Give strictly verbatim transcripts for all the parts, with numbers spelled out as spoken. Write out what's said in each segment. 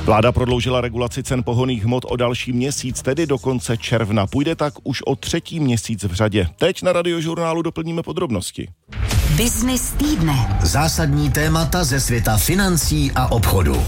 Vláda prodloužila regulaci cen pohonných hmot o další měsíc, tedy do konce června. Půjde tak už o třetí měsíc v řadě. Teď na Radiožurnálu doplníme podrobnosti. Business týdne. Zásadní témata ze světa financí a obchodu.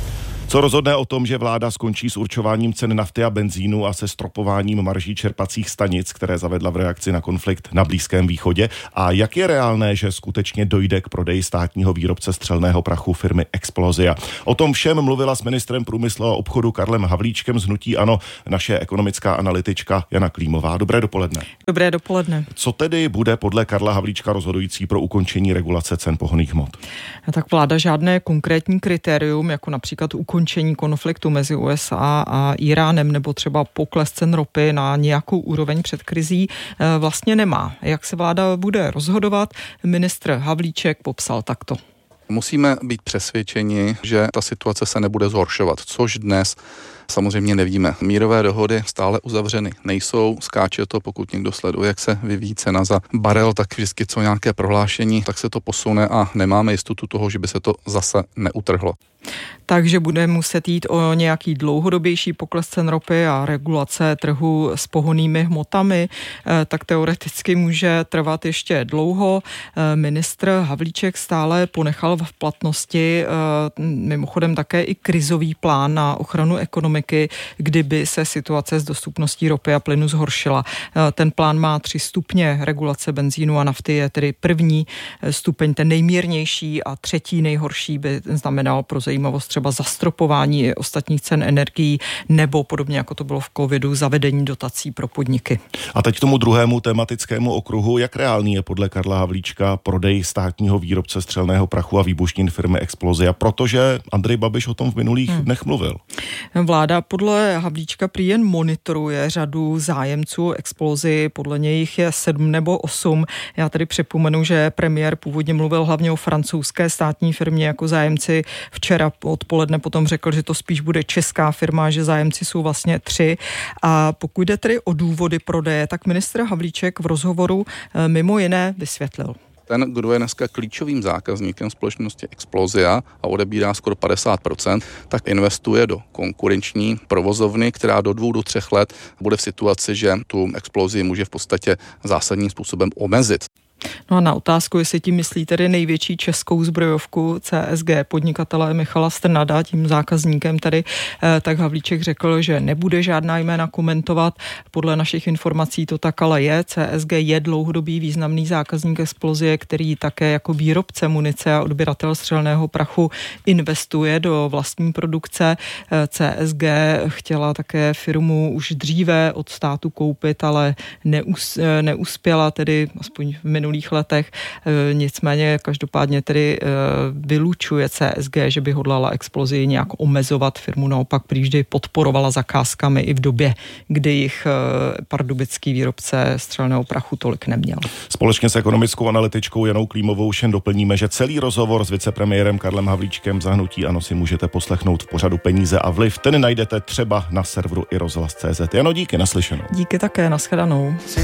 Co rozhodne o tom, že vláda skončí s určováním cen nafty a benzínu a se stropováním marží čerpacích stanic, které zavedla v reakci na konflikt na Blízkém východě? A jak je reálné, že skutečně dojde k prodeji státního výrobce střelného prachu firmy Explosia? O tom všem mluvila s ministrem průmyslu a obchodu Karlem Havlíčkem z hnutí ANO naše ekonomická analytička Jana Klímová. Dobré dopoledne. Dobré dopoledne. Co tedy bude podle Karla Havlíčka rozhodující pro ukončení regulace cen pohonných hmot? Tak vláda žádné konkrétní kritérium, jako například ukončení konfliktu mezi U S A a Iránem nebo třeba pokles cen ropy na nějakou úroveň před krizí vlastně nemá. Jak se vláda bude rozhodovat, ministr Havlíček popsal takto. Musíme být přesvědčeni, že ta situace se nebude zhoršovat, což dnes samozřejmě nevíme. Mírové dohody stále uzavřeny nejsou, skáče to, pokud někdo sleduje, jak se vyvíjí cena za barel, tak vždycky co nějaké prohlášení, tak se to posune a nemáme jistotu toho, že by se to zase neutrhlo. Takže bude muset jít o nějaký dlouhodobější pokles cen ropy a regulace trhu s pohonnými hmotami, tak teoreticky může trvat ještě dlouho. Ministr Havlíček stále ponechal v platnosti mimochodem také i krizový plán na ochranu ekonomiky, kdyby se situace s dostupností ropy a plynu zhoršila. Ten plán má tři stupně regulace benzínu a nafty, je tedy první stupeň, ten nejmírnější, a třetí nejhorší by znamenal pro zajímavost třeba zastropování ostatních cen energií nebo podobně, jako to bylo v covidu, zavedení dotací pro podniky. A teď k tomu druhému tematickému okruhu. Jak reálný je podle Karla Havlíčka prodej státního výrobce střelného prachu a výbušnin firmy Explosia, protože Andrej Babiš o tom v minulých hmm. dnech mluvil? Vláda podle Havlíčka prý jen monitoruje řadu zájemců Explosii, podle něj je sedm nebo osm. Já tady připomenu, že premiér původně mluvil hlavně o francouzské státní firmě jako zájemci. Včera odpoledne potom řekl, že to spíš bude česká firma, že zájemci jsou vlastně tři. A pokud jde tedy o důvody prodeje, tak ministr Havlíček v rozhovoru mimo jiné vysvětlil. Ten, kdo je dneska klíčovým zákazníkem společnosti Explosia a odebírá skoro padesát procent, tak investuje do konkurenční provozovny, která do dvou do třech let bude v situaci, že tu Explosii může v podstatě zásadním způsobem omezit. No a na otázku, jestli tím myslí tedy největší českou zbrojovku C S G podnikatele Michala Strnada, tím zákazníkem tady, tak Havlíček řekl, že nebude žádná jména komentovat. Podle našich informací to tak ale je. C S G je dlouhodobý významný zákazník Explosie, který také jako výrobce munice a odběratel střelného prachu investuje do vlastní produkce. C S G chtěla také firmu už dříve od státu koupit, ale neus, neuspěla tedy aspoň v minulých letech. Nicméně každopádně tedy vylučuje C S G, že by hodlala Explosii nějak omezovat. Firmu naopak prý vždy podporovala zakázkami i v době, kdy jich pardubický výrobce střelného prachu tolik neměl. Společně s ekonomickou analytičkou Janou Klímovou už jen doplníme, že celý rozhovor s vicepremiérem Karlem Havlíčkem za hnutí ANO si můžete poslechnout v pořadu Peníze a vliv. Ten najdete třeba na serveru i rozhlas tečka cé zet. Jano, díky, naslyšenou. Díky také, nashledanou.